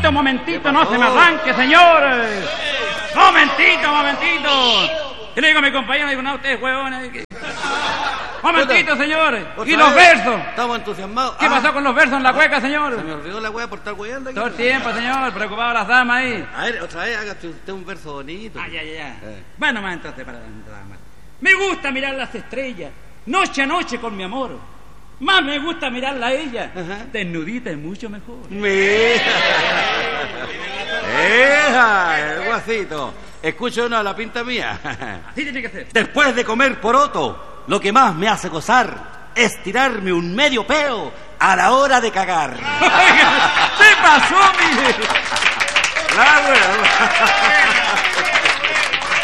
momentito, no se me arranque, señor. Momentito. Y le digo a mi compañero, digo, no, ustedes huevones. Momentito, señores. ¿Y los versos? Estamos entusiasmados. ¿Qué pasó con los versos en la cueca, señor? Se me olvidó la wea por estar weyando aquí. Todo el tiempo, señor, preocupado las damas ahí. A ver, otra vez, hágate usted un verso bonito. Ya. Bueno, más entonces para las damas. Me gusta mirar las estrellas, noche a noche con mi amor. Más me gusta mirarla a ella, desnudita es mucho mejor. Mira. El guasito. Escucha uno a la pinta mía. Así tiene que ser. Después de comer poroto, lo que más me hace gozar es tirarme un medio peo a la hora de cagar. ¿Qué pasó, mire? Claro.